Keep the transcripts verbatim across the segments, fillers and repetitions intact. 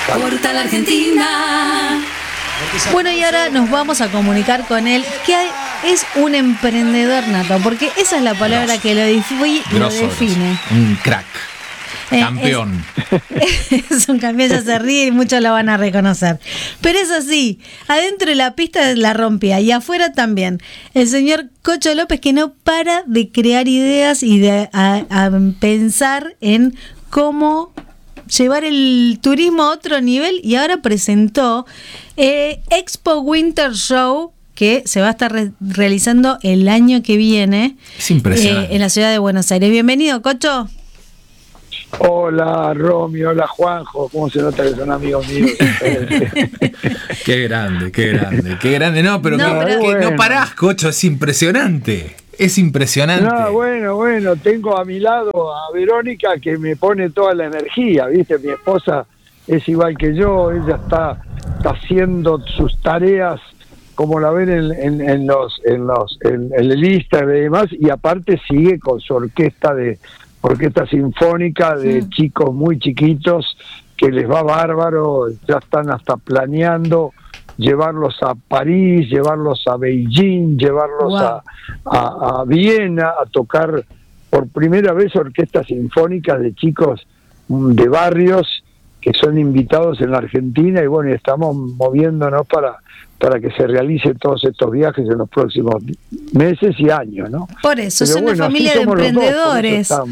Portal Argentina. Bueno, y ahora nos vamos a comunicar con él, que es un emprendedor nato, porque esa es la palabra grosso, que lo, defi- lo define. Grosso. Un crack. Campeón. Es, es un campeón, ya se ríe y muchos lo van a reconocer. Pero es así, adentro de la pista la rompía y afuera también. El señor Cocho López, que no para de crear ideas y de a, a pensar en cómo llevar el turismo a otro nivel, y ahora presentó eh, Expo Winter Show, que se va a estar re- realizando el año que viene. Es impresionante. Eh, en la ciudad de Buenos Aires. Bienvenido, Cocho. Hola, Romy, hola, Juanjo. ¿Cómo se nota que son amigos míos? Qué grande, qué grande, qué grande. No, pero, no, que, pero... que bueno. no parás, Cocho, es impresionante. Es impresionante. No, bueno, bueno, tengo a mi lado a Verónica, que me pone toda la energía, ¿viste? Mi esposa es igual que yo, ella está, está haciendo sus tareas como la ven en, en, en los en los en, en el Instagram y demás, y aparte sigue con su orquesta de orquesta sinfónica de sí. chicos muy chiquitos que les va bárbaro, ya están hasta planeando llevarlos a París, llevarlos a Beijing, llevarlos wow. a, a, a Viena a tocar por primera vez orquestas sinfónicas de chicos de barrios que son invitados en la Argentina, y bueno, estamos moviéndonos para para que se realicen todos estos viajes en los próximos meses y años, ¿no? Por eso, Pero es una bueno, familia de emprendedores. Dos,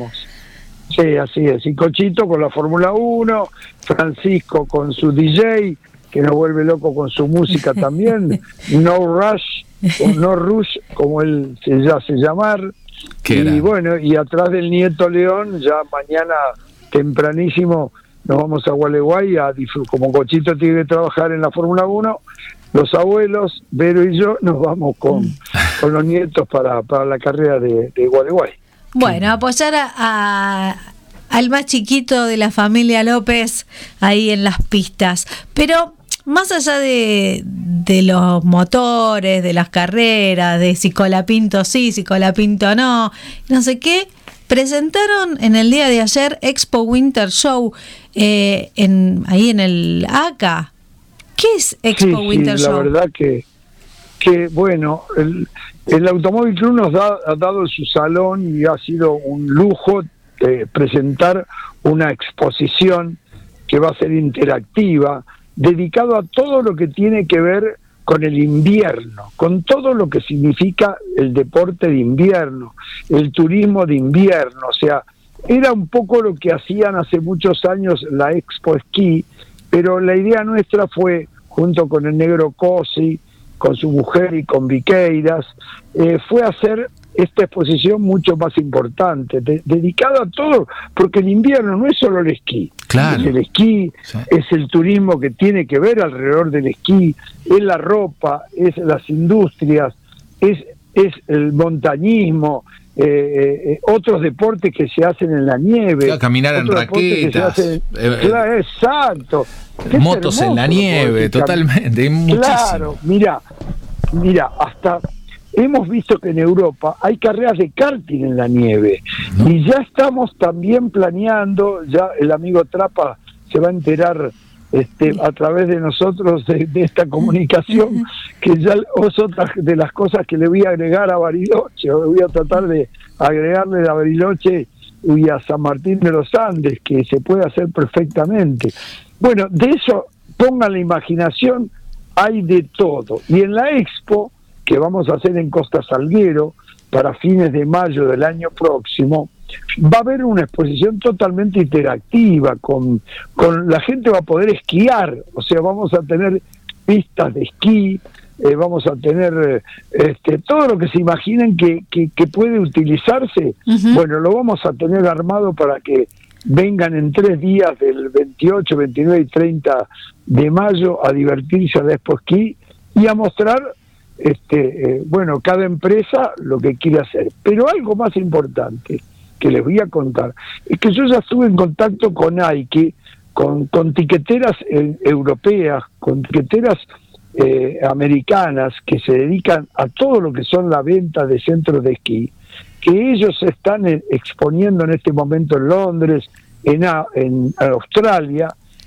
sí, así es. Y Cochito con la Fórmula uno, Francisco con su D J, que nos vuelve loco con su música también, No Rush, o No Rush, como él se hace llamar. Qué y grande. Bueno, y atrás del nieto León, ya mañana tempranísimo nos vamos a Gualeguay a disfrutar. Como Cochito tiene que trabajar en la Fórmula uno, los abuelos, Vero y yo, nos vamos con, con los nietos para, para la carrera de, de Gualeguay. Bueno, apoyar a, a, al más chiquito de la familia López ahí en las pistas. Pero más allá de, de los motores, de las carreras, de si Colapinto sí, si Colapinto no, no sé qué, presentaron en el día de ayer Expo Winter Show eh, en ahí en el A C A. ¿Qué es Expo sí, Winter sí, Show? La verdad que, que bueno, el, el Automóvil Club nos da, ha dado su salón y ha sido un lujo de presentar una exposición que va a ser interactiva, dedicado a todo lo que tiene que ver con el invierno, con todo lo que significa el deporte de invierno, el turismo de invierno. O sea, era un poco lo que hacían hace muchos años la Expo Esquí, pero la idea nuestra fue, junto con el negro Cosi, con su mujer y con Viqueiras, eh, fue hacer esta exposición mucho más importante, de, dedicada a todo, porque el invierno no es solo el esquí, claro. es el esquí, sí. es el turismo que tiene que ver alrededor del esquí, es la ropa, es las industrias, es, es el montañismo, eh, eh, otros deportes que se hacen en la nieve, claro, caminar en raquetas, hacen, eh, claro, exacto, motos en la nieve, totalmente, muchísimo. Claro, mira, mira, hasta hemos visto que en Europa hay carreras de karting en la nieve, ¿no? Y ya estamos también planeando, ya el amigo Trapa se va a enterar este, a través de nosotros de, de esta comunicación, que ya es otra de las cosas que le voy a agregar a Bariloche, voy a tratar de agregarle a Bariloche y a San Martín de los Andes, que se puede hacer perfectamente. Bueno, de eso, pongan la imaginación, hay de todo. Y en la Expo, que vamos a hacer en Costa Salguero para fines de mayo del año próximo, va a haber una exposición totalmente interactiva, con, con la gente va a poder esquiar, o sea, vamos a tener pistas de esquí, eh, vamos a tener eh, este, todo lo que se imaginen que, que, que puede utilizarse, uh-huh. Bueno, lo vamos a tener armado para que vengan en tres días del veintiocho, veintinueve y treinta de mayo a divertirse a la Expo Esquí y a mostrar este eh, bueno, cada empresa lo que quiere hacer. Pero algo más importante que les voy a contar es que yo ya estuve en contacto con Nike, con, con tiqueteras eh, europeas, con tiqueteras eh, americanas que se dedican a todo lo que son la venta de centros de esquí, que ellos se están eh, exponiendo en este momento en Londres, en, a, en Australia,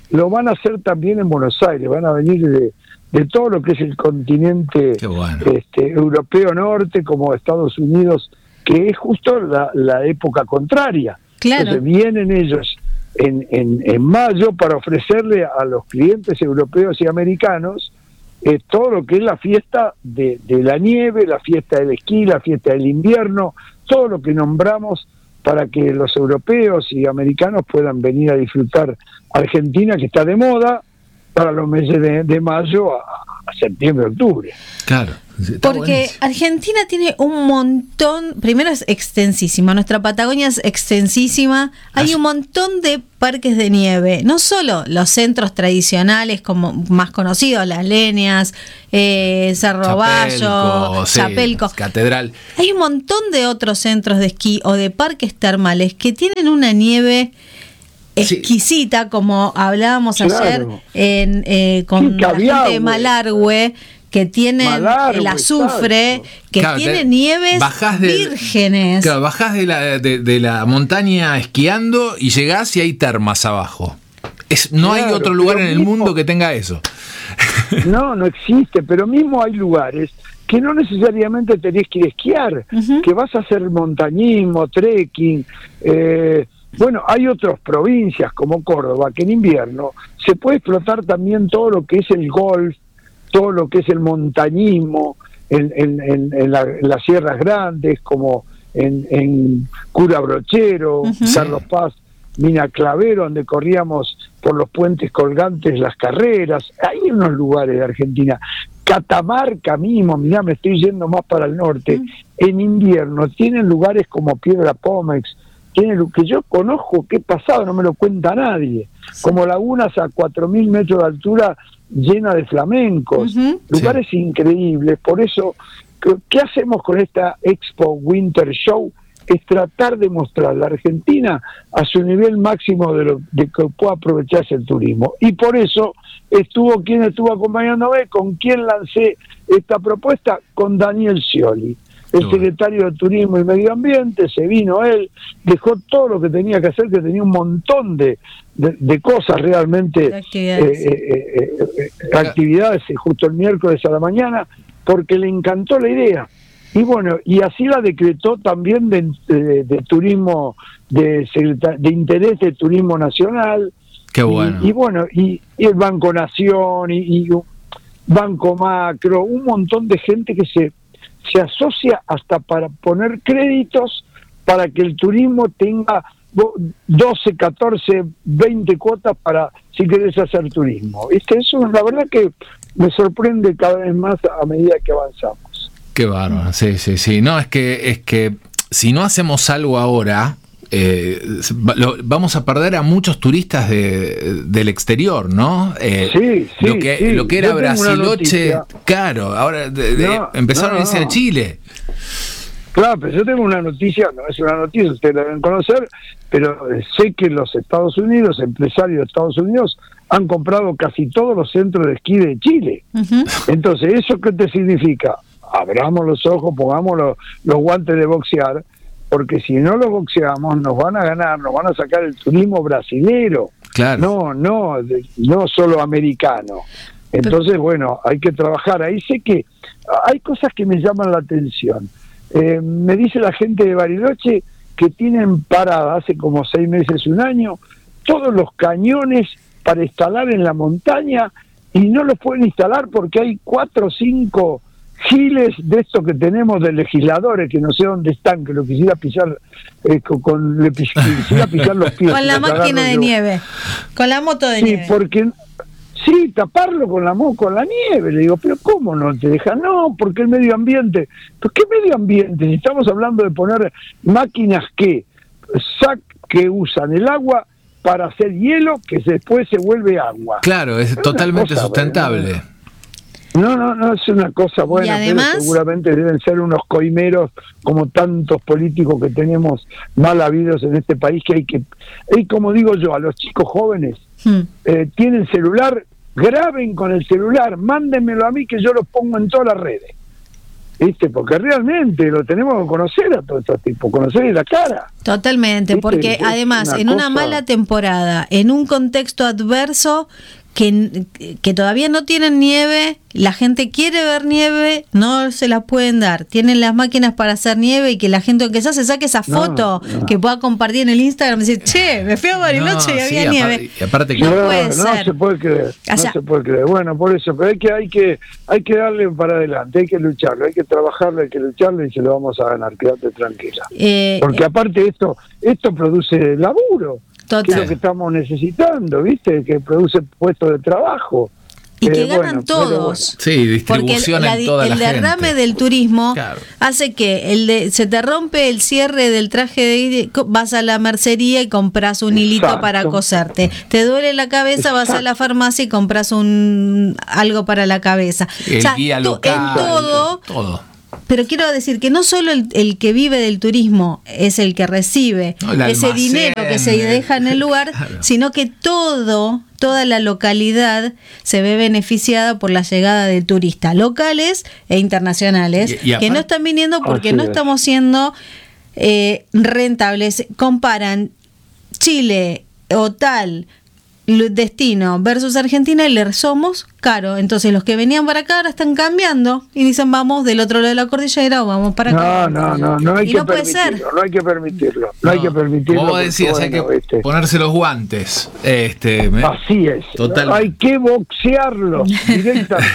lo van a hacer también en Buenos Aires, van a venir de, de todo lo que es el continente bueno. este, europeo norte, como Estados Unidos, que es justo la, la época contraria. Claro. Entonces vienen ellos en, en, en mayo para ofrecerle a los clientes europeos y americanos eh, todo lo que es la fiesta de, de la nieve, la fiesta del esquí, la fiesta del invierno, todo lo que nombramos para que los europeos y americanos puedan venir a disfrutar Argentina, que está de moda, para los meses de, de mayo a, a septiembre, octubre. Claro. Está Porque buenísimo. Argentina tiene un montón, primero es extensísima, nuestra Patagonia es extensísima, hay un montón de parques de nieve, no solo los centros tradicionales como más conocidos, Las Leñas, eh, Cerro Bayo, sí, Chapelco, Catedral. hay un montón de otros centros de esquí o de parques termales que tienen una nieve exquisita, sí, como hablábamos claro. ayer en, eh, con la gente de Malargüe, que tienen Malargüe, el azufre, exacto. que claro, tiene nieves del, vírgenes. Claro, bajás de la, de, de la montaña esquiando y llegás y hay termas abajo. Es, no claro, hay otro lugar en el mismo, mundo que tenga eso. No, no existe, pero mismo hay lugares que no necesariamente tenés que ir a esquiar, uh-huh. que vas a hacer montañismo, trekking. Eh, bueno, hay otras provincias como Córdoba que en invierno se puede explotar también todo lo que es el golf, todo lo que es el montañismo en, en, en, en, la, en las sierras grandes, como en, en Cura Brochero, uh-huh. Carlos Paz, Mina Clavero, donde corríamos por los puentes colgantes las carreras. Hay unos lugares de Argentina. Catamarca mismo, mirá, me estoy yendo más para el norte, uh-huh. en invierno tienen lugares como Piedra Pómex, tienen lo que yo conozco, que he pasado, no me lo cuenta nadie, sí. como lagunas a cuatro mil metros de altura llena de flamencos, uh-huh. lugares sí. increíbles. Por eso, ¿qué hacemos con esta Expo Winter Show? Es tratar de mostrar la Argentina a su nivel máximo de lo de que pueda aprovecharse el turismo. Y por eso estuvo quien estuvo acompañándome, con quien lancé esta propuesta, con Daniel Scioli, el no. secretario de Turismo y Medio Ambiente. Se vino él, dejó todo lo que tenía que hacer, que tenía un montón de, de, de cosas realmente, de actividades. Eh, eh, eh, eh, actividades justo el miércoles a la mañana, porque le encantó la idea. Y bueno, y así la decretó también de, de, de turismo, de, de interés de turismo nacional. Qué bueno. Y, y bueno, y, y el Banco Nación, y, y Banco Macro, un montón de gente que se, se asocia hasta para poner créditos para que el turismo tenga doce, catorce, veinte cuotas para si querés hacer turismo. ¿Viste? Eso la verdad que me sorprende cada vez más a medida que avanzamos. Qué bárbaro, sí, sí, sí. No, es que, es que si no hacemos algo ahora, eh, lo, vamos a perder a muchos turistas de, del exterior, ¿no? Eh, sí, sí, lo que, sí. Lo que era Brasiloche, claro, ahora de, de, no, empezaron no, a irse no. a Chile. Claro, pero yo tengo una noticia, no es una noticia, ustedes la deben conocer, pero sé que los Estados Unidos, empresarios de Estados Unidos, han comprado casi todos los centros de esquí de Chile. Uh-huh. Entonces, ¿eso qué te significa? Abramos los ojos, pongamos los, los guantes de boxear, porque si no los boxeamos nos van a ganar, nos van a sacar el turismo brasilero, claro. no, no, no solo americano. Entonces, bueno, hay que trabajar. Ahí sé que hay cosas que me llaman la atención. Eh, me dice la gente de Bariloche que tienen parada hace como seis meses, un año, todos los cañones para instalar en la montaña y no los pueden instalar porque hay cuatro o cinco giles de estos que tenemos de legisladores que no sé dónde están, que lo quisiera pisar eh, con, con le quisiera pisar los pies con la máquina de yo. nieve, con la moto de sí, nieve. Porque sí, taparlo con la mo con la nieve. Le digo, pero ¿cómo no te deja? No, porque el medio ambiente. ¿Pero qué medio ambiente? Si estamos hablando de poner máquinas que sac que usan el agua para hacer hielo que después se vuelve agua. Claro, es, es totalmente cosa, sustentable. ¿verdad? No, no, no, es una cosa buena, además, pero seguramente deben ser unos coimeros como tantos políticos que tenemos mal habidos en este país, que hay que, y como digo yo, a los chicos jóvenes, hmm. eh, tienen celular, graben con el celular, mándenmelo a mí que yo lo pongo en todas las redes. ¿Viste? Porque realmente lo tenemos que conocer a todos estos tipos, conocerle la cara. Totalmente, ¿Viste? porque Es además una en una cosa- mala temporada, en un contexto adverso que, que todavía no tienen nieve, la gente quiere ver nieve, no se la pueden dar. Tienen las máquinas para hacer nieve y que la gente aunque sea se saque esa No, foto no. que pueda compartir en el Instagram y decir, che, me fui a Bariloche y No, había sí, nieve. aparte- y aparte que- no, No, puede no ser. se puede creer, O sea- no se puede creer. Bueno, por eso, pero hay que, hay que, hay que darle para adelante, hay que lucharlo, hay que trabajarlo, hay que lucharlo y se lo vamos a ganar, quédate tranquila. Eh, Porque aparte esto, esto produce laburo, que es Total. lo que estamos necesitando, ¿viste? Que produce puestos de trabajo. Y que Eh, ganan bueno, pero todos. Sí, Porque distribución la- en toda el la derrame gente. del turismo Claro. hace que el de, se te rompe el cierre del traje, de, vas a la mercería y compras un hilito Exacto. para coserte. Te duele la cabeza, vas a la Exacto. farmacia y compras un algo para la cabeza. El O sea, guía to- local. en todo. todo. Pero quiero decir que no solo el, el que vive del turismo es el que recibe No, el ese almacén, dinero que se el- deja en el lugar, Claro. sino que todo, toda la localidad se ve beneficiada por la llegada de turistas locales e internacionales Y- y que aparte- no están viniendo porque Así no es. estamos siendo eh, rentables. Comparan Chile o tal lu- destino versus Argentina y le somos caro. Entonces los que venían para acá ahora están cambiando y dicen vamos del otro lado de la cordillera o vamos para acá. No, no, no, no hay Y que no puede permitirlo, ser. no hay que permitirlo, no, hay que permitirlo. Como vos porque, decías, hay bueno, que este, ponerse los guantes. Este, me- así es, Total. hay que boxearlo directamente.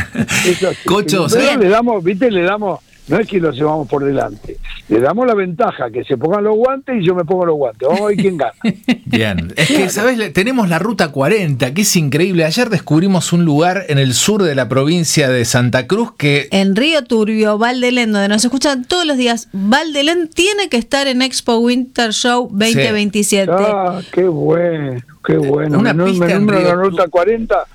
Es así. Cocho, Pero ¿sabes? le damos, viste, le damos, no es que lo llevamos por delante, le damos la ventaja que se pongan los guantes y yo me pongo los guantes, vamos a ver quién gana. Bien, es que, ¿sabes? Le- Tenemos la Ruta cuarenta, que es increíble. Ayer descubrimos un lugar en el sur de la provincia de Santa Cruz que... En Río Turbio, Valdelén, donde nos escuchan todos los días, Valdelén tiene que estar en Expo Winter Show veinte veintisiete. Ah, qué bueno, qué bueno. Una me, pista me en nombran Río la ruta cuarenta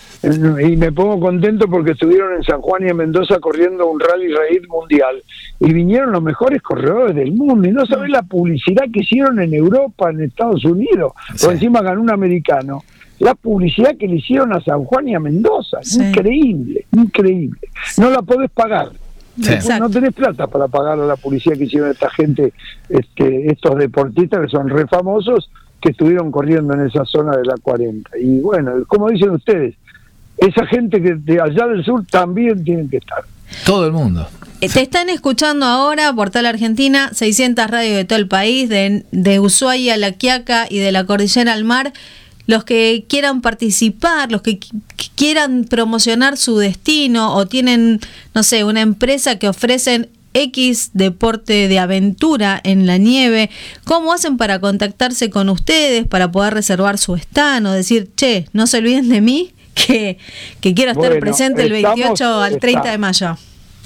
eh, y me pongo contento porque estuvieron en San Juan y en Mendoza corriendo un rally raid mundial y vinieron los mejores corredores del mundo y no sabés la publicidad que hicieron en Europa, en Estados Unidos, Sí. por encima ganó un americano. La publicidad que le hicieron a San Juan y a Mendoza, Sí. increíble, increíble. No la podés pagar. Sí. Exacto. No tenés plata para pagar a la publicidad que hicieron esta gente, este, estos deportistas que son re famosos, que estuvieron corriendo en esa zona de la cuarenta. Y bueno, como dicen ustedes, esa gente que de allá del sur también tienen que estar. Todo el mundo. Eh, Te están escuchando ahora, Portal Argentina, seiscientas radios de todo el país, de, de Ushuaia a La Quiaca y de la Cordillera al Mar. Los que quieran participar, los que, qu- que quieran promocionar su destino o tienen, no sé, una empresa que ofrecen X deporte de aventura en la nieve, ¿cómo hacen para contactarse con ustedes, para poder reservar su stand o decir, che, no se olviden de mí, que, que quiero estar Bueno, presente el estamos- veintiocho al treinta de mayo?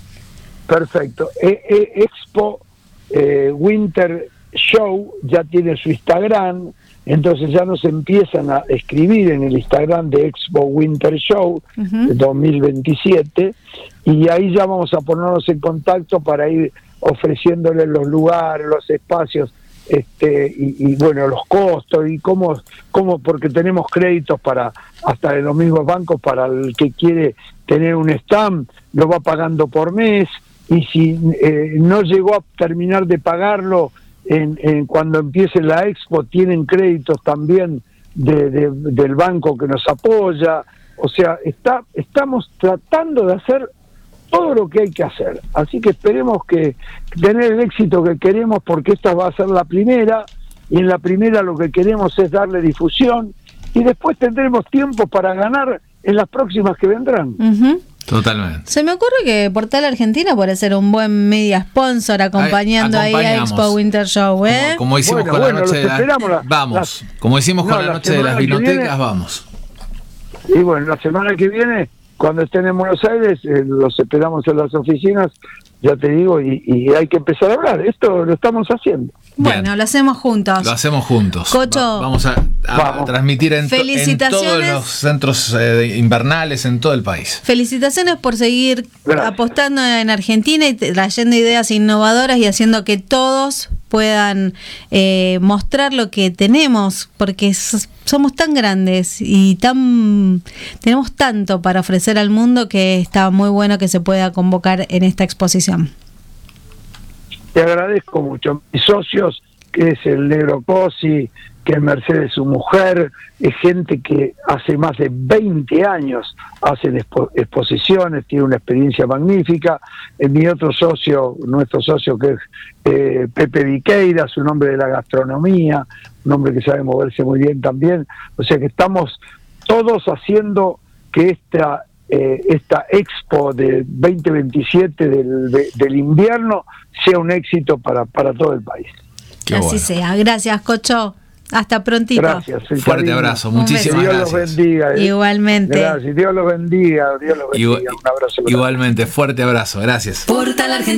Perfecto. E- e- Expo eh, Winter Show ya tiene su Instagram, entonces ya nos empiezan a escribir en el Instagram de Expo Winter Show Ujú. dos mil veintisiete y ahí ya vamos a ponernos en contacto para ir ofreciéndoles los lugares, los espacios, este y, y bueno, los costos y cómo, cómo, porque tenemos créditos para hasta de los mismos bancos para el que quiere tener un stand, lo va pagando por mes y si eh, no llegó a terminar de pagarlo en, en cuando empiece la expo tienen créditos también de, de- del banco que nos apoya, o sea, está estamos tratando de hacer todo lo que hay que hacer, así que esperemos que tener el éxito que queremos porque esta va a ser la primera y en la primera lo que queremos es darle difusión y después tendremos tiempo para ganar en las próximas que vendrán. Ujú. Totalmente. Se me ocurre que Portal Argentina puede ser un buen media sponsor acompañando ahí, a acompañamos. Expo Winter Show, ¿eh? Como, como hicimos Bueno, con bueno, la noche los de las... esperamos la- Vamos. las- Como hicimos No, con la la noche de las semana que vinotecas, viene- vamos. Y bueno, la semana que viene, cuando estén en Buenos Aires, eh, los esperamos en las oficinas, ya te digo, y, y hay que empezar a hablar. Esto lo estamos haciendo. Bueno, Bien. lo hacemos juntos. Lo hacemos juntos. Cocho, Va- vamos a, a vamos. transmitir en, to- en Felicitaciones. todos los centros eh, invernales en todo el país. Felicitaciones por seguir Gracias. apostando en Argentina y te- trayendo ideas innovadoras y haciendo que todos puedan eh, mostrar lo que tenemos, porque s- somos tan grandes y tan tenemos tanto para ofrecer al mundo que está muy bueno que se pueda convocar en esta exposición. Te agradezco mucho. Mis socios que es el Negro Cosi, que es Mercedes su mujer, es gente que hace más de veinte años hacen expo- exposiciones, tiene una experiencia magnífica. Eh, mi otro socio, nuestro socio que es eh, Pepe Viqueiras, un hombre de la gastronomía, un hombre que sabe moverse muy bien también, o sea que estamos todos haciendo que esta eh, esta expo de veinte veintisiete del, de, del invierno sea un éxito para, para todo el país. Qué Así bueno. sea. Gracias, Cocho. Hasta prontito. Gracias. el Fuerte cariño. abrazo, Un muchísimas Que Dios gracias. los bendiga. eh. Igualmente. Gracias. Dios los bendiga. Dios los bendiga. Igual- Un abrazo. grande. igualmente, fuerte abrazo, gracias. Portal Argentina.